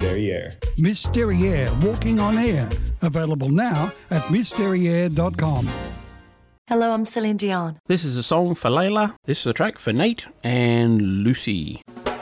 Derriere. Miss Derriere, Walking on Air. Available now at missderriere.com. Hello, I'm Celine Dion. This is a song for Layla. This is a track for Nate and Lucy.